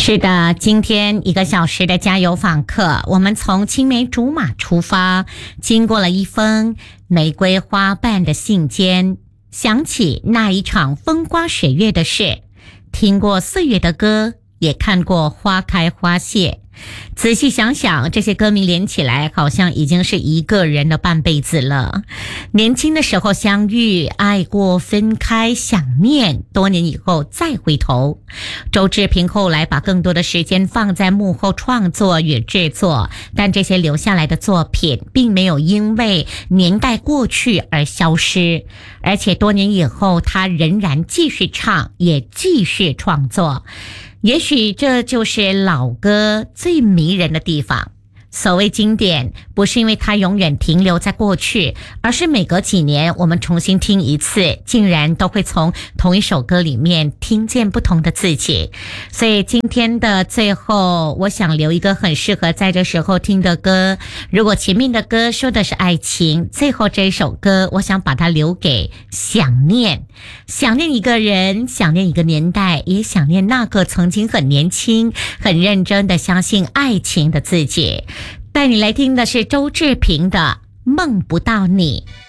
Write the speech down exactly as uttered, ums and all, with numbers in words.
是的，今天一个小时的加油访客，我们从青梅竹马出发，经过了一封玫瑰花瓣的信笺，想起那一场风花雪月的事，听过岁月的歌，也看过花开花谢。仔细想想，这些歌名连起来好像已经是一个人的半辈子了。年轻的时候相遇，爱过分开，想念，多年以后再回头。周志平后来把更多的时间放在幕后创作与制作，但这些留下来的作品并没有因为年代过去而消失，而且多年以后他仍然继续唱，也继续创作。也许这就是老歌最迷人的地方。所谓经典，不是因为它永远停留在过去，而是每隔几年我们重新听一次，竟然都会从同一首歌里面听见不同的自己。所以今天的最后，我想留一个很适合在这时候听的歌。如果前面的歌说的是爱情，最后这一首歌我想把它留给想念。想念一个人，想念一个年代，也想念那个曾经很年轻很认真的相信爱情的自己。带你来听的是周志平的《梦不到你》。